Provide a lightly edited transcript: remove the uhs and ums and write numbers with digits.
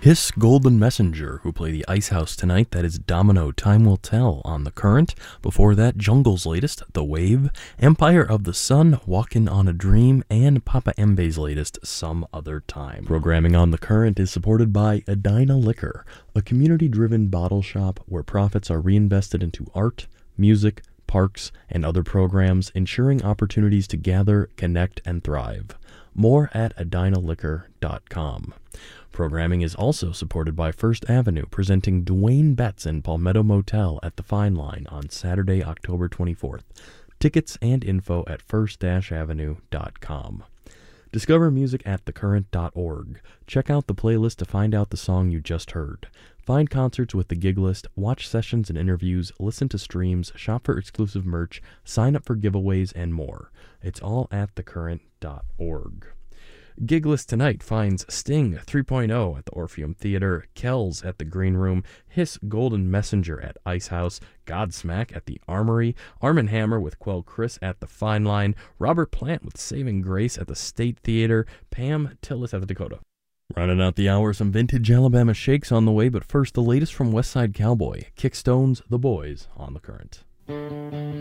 Hiss Golden Messenger, who play the Ice House tonight. That is Domino, Time Will Tell on The Current. Before that, Jungle's latest, The Wave, Empire of the Sun, Walkin' on a Dream, and Papa Embe's latest, Some Other Time. Programming on The Current is supported by Edina Liquor, a community-driven bottle shop where profits are reinvested into art, music, parks, and other programs, ensuring opportunities to gather, connect, and thrive. More at edinaliquor.com. Programming is also supported by First Avenue, presenting Dwayne Betts in Palmetto Motel at the Fine Line on Saturday, October 24th. Tickets and info at first-avenue.com. Discover music at thecurrent.org. Check out the playlist to find out the song you just heard. Find concerts with the gig list, watch sessions and interviews, listen to streams, shop for exclusive merch, sign up for giveaways, and more. It's all at thecurrent.org. Gig list tonight finds Sting 3.0 at the Orpheum Theater, Kells at the Green Room, Hiss Golden Messenger at Ice House, Godsmack at the Armory, Arm & Hammer with Quell Chris at the Fine Line, Robert Plant with Saving Grace at the State Theater, Pam Tillis at the Dakota. Running out the hour, some vintage Alabama shakes on the way, but first the latest from Westside Cowboy, Kickstones, The Boys on The Current.